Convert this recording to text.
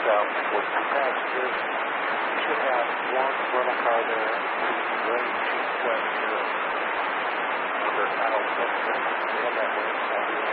with two passengers. You should have one rental car there, very cheap flat here under Kyle Simpson. They have that website.